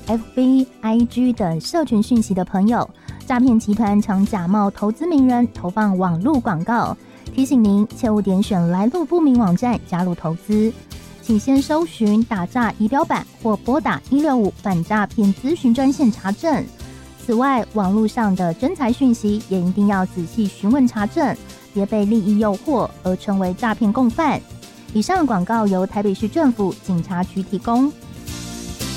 FB、IG 等社群讯息的朋友，诈骗集团常假冒投资名人投放网络广告，提醒您切勿点选来路不明网站加入投资，请先搜寻打诈仪表板或拨打165反诈骗咨询专线查证。此外，网络上的真财讯息也一定要仔细询问查证，别被利益诱惑而成为诈骗共犯。以上广告由台北市政府警察局提供。